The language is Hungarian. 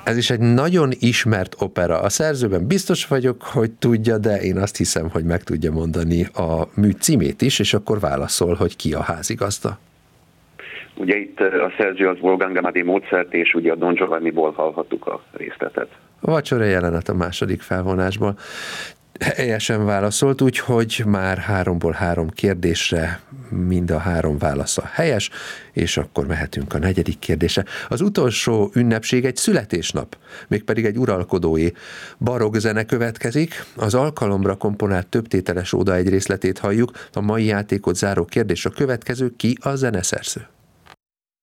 Ez is egy nagyon ismert opera. A szerzőben biztos vagyok, hogy tudja, de én azt hiszem, hogy meg tudja mondani a mű címét is, és akkor válaszol, hogy ki a házigazda. Ugye itt a szerző az Wolfgang Amadeus Mozart, és ugye a Don Giovanniból hallhattuk a részletet. A vacsora jelenet a második felvonásból. Helyesen válaszolt, úgyhogy már 3-ból 3 kérdésre mind a 3 válasza helyes, és akkor mehetünk a 4. kérdésre. Az utolsó ünnepség egy születésnap, mégpedig egy uralkodóé. Barokk zene következik, az alkalomra komponált többtételes óda egy részletét halljuk, a mai játékot záró kérdés a következő: ki a zeneszerző?